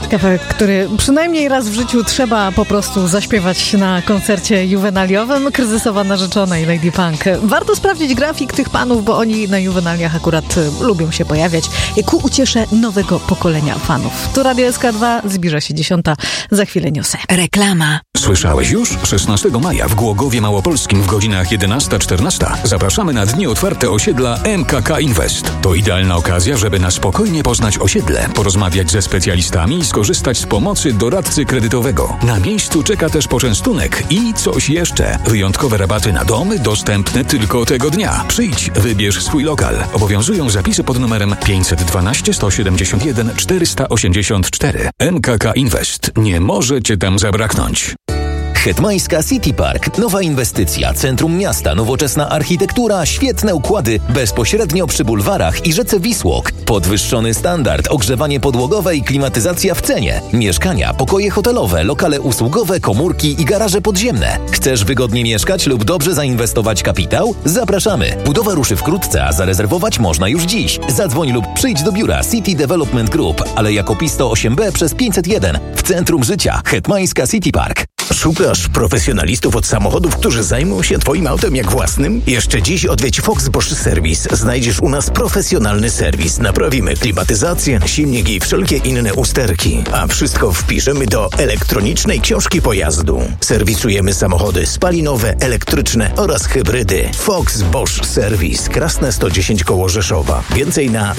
Kawałek, który przynajmniej raz w życiu trzeba po prostu zaśpiewać na koncercie juwenaliowym. Kryzysowa narzeczona i Lady Punk. Warto sprawdzić grafik tych panów, bo oni na juwenaliach akurat lubią się pojawiać ku uciesze nowego pokolenia fanów. Tu Radio SK2, zbliża się 10. Za chwilę niosę. Reklama. Słyszałeś już? 16 maja w Głogowie Małopolskim w godzinach 11-14 zapraszamy na dni otwarte osiedla MKK Invest. To idealna okazja, żeby na spokojnie poznać osiedle, porozmawiać ze specjalistami i skorzystać z pomocy doradcy kredytowego. Na miejscu czeka też poczęstunek i coś jeszcze. Wyjątkowe rabaty na domy dostępne tylko tego dnia. Przyjdź, wybierz swój lokal. Obowiązują zapisy pod numerem 512 171 484. MKK Invest. Nie może Cię tam zabraknąć. Hetmańska City Park. Nowa inwestycja, centrum miasta, nowoczesna architektura, świetne układy, bezpośrednio przy bulwarach i rzece Wisłok. Podwyższony standard, ogrzewanie podłogowe i klimatyzacja w cenie. Mieszkania, pokoje hotelowe, lokale usługowe, komórki i garaże podziemne. Chcesz wygodnie mieszkać lub dobrze zainwestować kapitał? Zapraszamy. Budowa ruszy wkrótce, a zarezerwować można już dziś. Zadzwoń lub przyjdź do biura City Development Group, Aleja Kopisto 8B przez 501 w centrum życia. Hetmańska City Park. Szukasz profesjonalistów od samochodów, którzy zajmą się Twoim autem jak własnym? Jeszcze dziś odwiedź Fox Bosch Service. Znajdziesz u nas profesjonalny serwis. Naprawimy klimatyzację, silnik i wszelkie inne usterki. A wszystko wpiszemy do elektronicznej książki pojazdu. Serwisujemy samochody spalinowe, elektryczne oraz hybrydy. Fox Bosch Service. Krasne 110 koło Rzeszowa. Więcej na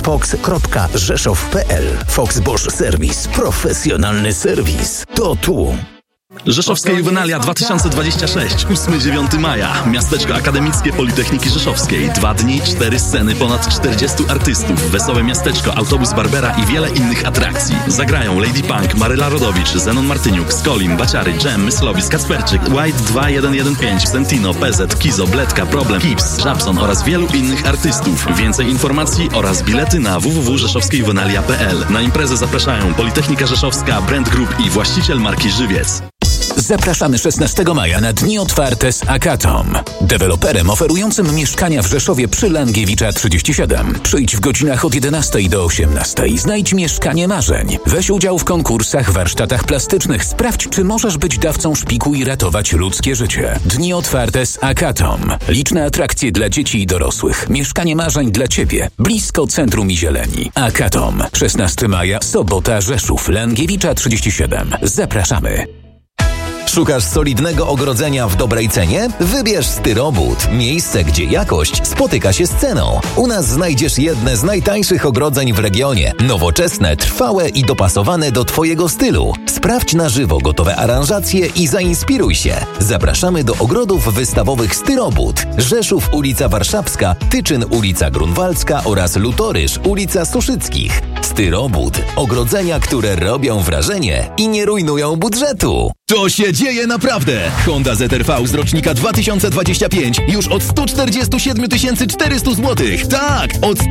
serwisfox.rzeszow.pl. Fox Bosch Service. Profesjonalny serwis. To tu. Rzeszowska Juwenalia 2026, 8-9 maja. Miasteczko Akademickie Politechniki Rzeszowskiej. 2 dni, 4 sceny, ponad 40 artystów. Wesołe miasteczko, autobus Barbera i wiele innych atrakcji. Zagrają Lady Punk, Maryla Rodowicz, Zenon Martyniuk, Skolim, Baciary, Dżem, Myslowis, Kacperczyk, White 2115, Sentino, PZ, Kizo, Bledka, Problem, Kips, Żabson oraz wielu innych artystów. Więcej informacji oraz bilety na www.rzeszowskiejuwenalia.pl. Na imprezę zapraszają Politechnika Rzeszowska, Brand Group i właściciel marki Żywiec. Zapraszamy 16 maja na dni otwarte z Akatom. Deweloperem oferującym mieszkania w Rzeszowie przy Langiewicza 37. Przyjdź w godzinach od 11 do 18. Znajdź mieszkanie marzeń. Weź udział w konkursach, warsztatach plastycznych. Sprawdź, czy możesz być dawcą szpiku i ratować ludzkie życie. Dni otwarte z Akatom. Liczne atrakcje dla dzieci i dorosłych. Mieszkanie marzeń dla Ciebie. Blisko centrum i zieleni. Akatom. 16 maja, sobota, Rzeszów. Langiewicza 37. Zapraszamy. Szukasz solidnego ogrodzenia w dobrej cenie? Wybierz Styrobud. Miejsce, gdzie jakość spotyka się z ceną. U nas znajdziesz jedne z najtańszych ogrodzeń w regionie. Nowoczesne, trwałe i dopasowane do Twojego stylu. Sprawdź na żywo gotowe aranżacje i zainspiruj się. Zapraszamy do ogrodów wystawowych Styrobud. Rzeszów, ulica Warszawska, Tyczyn, ulica Grunwaldzka oraz Lutoryż, ulica Suszyckich. Styrobud. Ogrodzenia, które robią wrażenie i nie rujnują budżetu. To się dzieje naprawdę! Honda ZR-V z rocznika 2025 już od 147 400 zł. Tak, od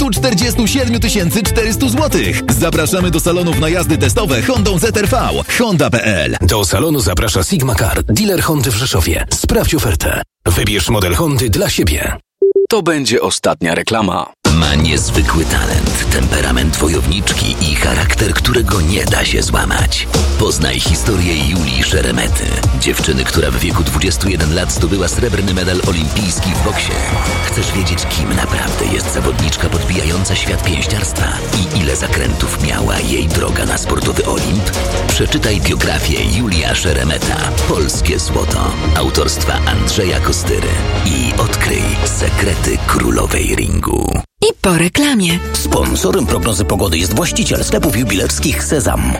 147 400 zł. Zapraszamy do salonów na jazdy testowe Hondą ZR-V. Honda.pl. Do salonu zaprasza Sigma Car, dealer Hondy w Rzeszowie. Sprawdź ofertę. Wybierz model Hondy dla siebie. To będzie ostatnia reklama. Ma niezwykły talent, temperament wojowniczki i charakter, którego nie da się złamać. Poznaj historię Julii Szeremety, dziewczyny, która w wieku 21 lat zdobyła srebrny medal olimpijski w boksie. Chcesz wiedzieć, kim naprawdę jest zawodniczka podbijająca świat pięściarstwa i ile zakrętów miała jej droga na sportowy Olimp? Przeczytaj biografię Julia Szeremeta, Polskie Złoto, autorstwa Andrzeja Kostyry i odkryj sekrety królowej ringu. I po reklamie. Sponsorem prognozy pogody jest właściciel sklepów jubilerskich Sezam.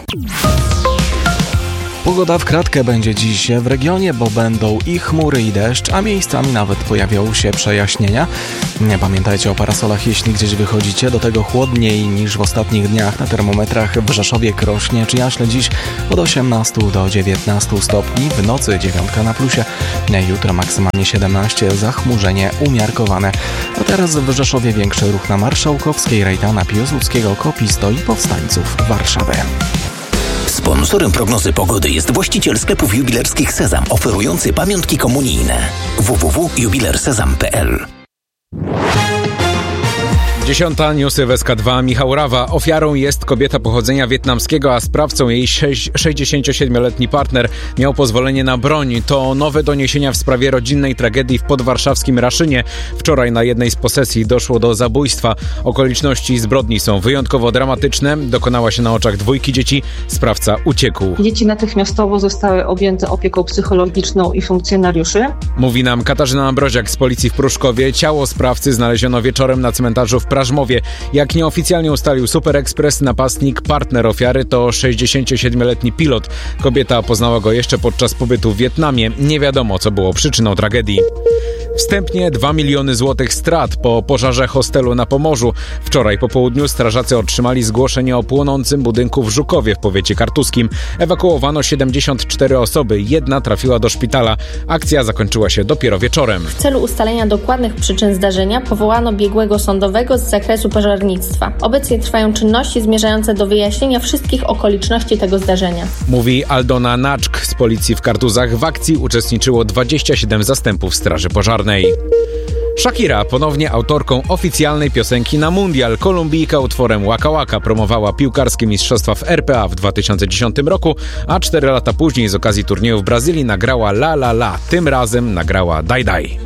Pogoda w kratkę będzie dziś w regionie, bo będą i chmury, i deszcz, a miejscami nawet pojawią się przejaśnienia. Nie pamiętajcie o parasolach, jeśli gdzieś wychodzicie. Do tego chłodniej niż w ostatnich dniach na termometrach w Rzeszowie, Krośnie czy Jaśle dziś od 18 do 19 stopni. W nocy 9 na plusie. Jutro maksymalnie 17, zachmurzenie umiarkowane. A teraz w Rzeszowie większy ruch na Marszałkowskiej, Rejtana, Piłsudskiego, Kopisto i Powstańców Warszawy. Sponsorem prognozy pogody jest właściciel sklepów jubilerskich Sezam, oferujący pamiątki komunijne. www.jubilersezam.pl. 10. Newsy w SK2. Michał Rawa. Ofiarą jest kobieta pochodzenia wietnamskiego, a sprawcą jej 67-letni partner. Miał pozwolenie na broń. To nowe doniesienia w sprawie rodzinnej tragedii w podwarszawskim Raszynie. Wczoraj na jednej z posesji doszło do zabójstwa. Okoliczności zbrodni są wyjątkowo dramatyczne. Dokonała się na oczach 2 dzieci. Sprawca uciekł. Dzieci natychmiastowo zostały objęte opieką psychologiczną i funkcjonariuszy. Mówi nam Katarzyna Ambroziak z policji w Pruszkowie. Ciało sprawcy znaleziono wieczorem na cmentarzu w Prażmowie. Jak nieoficjalnie ustalił Super Express, napastnik, partner ofiary to 67-letni pilot. Kobieta poznała go jeszcze podczas pobytu w Wietnamie. Nie wiadomo, co było przyczyną tragedii. Wstępnie 2 miliony złotych strat po pożarze hostelu na Pomorzu. Wczoraj po południu strażacy otrzymali zgłoszenie o płonącym budynku w Żukowie w powiecie kartuskim. Ewakuowano 74 osoby, 1 trafiła do szpitala. Akcja zakończyła się dopiero wieczorem. W celu ustalenia dokładnych przyczyn zdarzenia powołano biegłego sądowego z zakresu pożarnictwa. Obecnie trwają czynności zmierzające do wyjaśnienia wszystkich okoliczności tego zdarzenia. Mówi Aldona Naczk z policji w Kartuzach. W akcji uczestniczyło 27 zastępów straży pożarnej. Shakira, ponownie autorką oficjalnej piosenki na mundial. Kolumbijka utworem Waka Waka promowała piłkarskie mistrzostwa w RPA w 2010 roku, a 4 lata później z okazji turnieju w Brazylii nagrała La La La. Tym razem nagrała Daj Daj.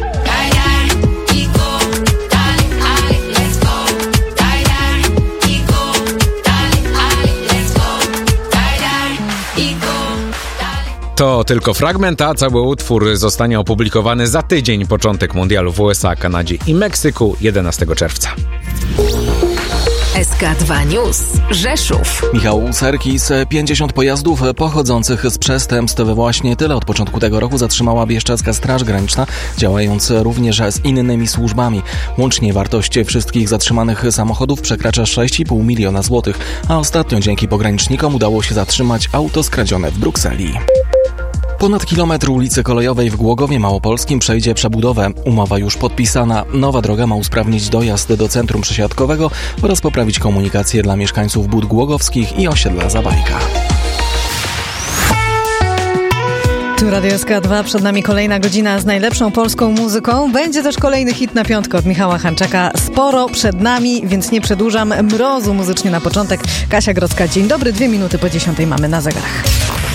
To tylko fragment, a cały utwór zostanie opublikowany za tydzień. Początek mundialu w USA, Kanadzie i Meksyku 11 czerwca. SK2 News. Rzeszów. Michał Serkis. 50 pojazdów pochodzących z przestępstw. Właśnie tyle od początku tego roku zatrzymała Bieszczadzka Straż Graniczna, działając również z innymi służbami. Łącznie wartość wszystkich zatrzymanych samochodów przekracza 6,5 miliona złotych, a ostatnio dzięki pogranicznikom udało się zatrzymać auto skradzione w Brukseli. Ponad kilometr ulicy Kolejowej w Głogowie Małopolskim przejdzie przebudowę. Umowa już podpisana. Nowa droga ma usprawnić dojazd do centrum przesiadkowego oraz poprawić komunikację dla mieszkańców Bud Głogowskich i osiedla Zabajka. Tu Radio SK2, przed nami kolejna godzina z najlepszą polską muzyką. Będzie też kolejny hit na piątkę od Michała Hanczaka. Sporo przed nami, więc nie przedłużam. Mrozu muzycznie na początek. Kasia Grodzka, dzień dobry, 2 minuty po 10 mamy na zegarach.